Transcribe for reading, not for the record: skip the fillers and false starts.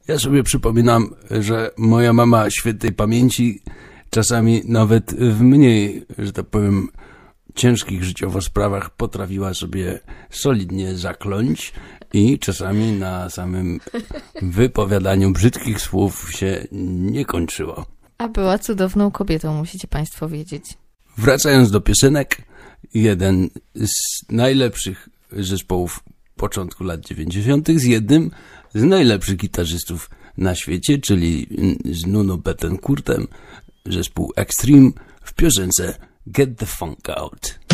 Ja sobie przypominam, że moja mama świętej pamięci czasami nawet w mniej, że tak powiem, ciężkich życiowo sprawach potrafiła sobie solidnie zakląć i czasami na samym wypowiadaniu brzydkich słów się nie kończyło. A była cudowną kobietą, musicie państwo wiedzieć. Wracając do piosenek, jeden z najlepszych zespołów początku lat 90. z jednym z najlepszych gitarzystów na świecie, czyli z Nuno Bettencourtem, zespół Extreme w piosence Get the Funk Out.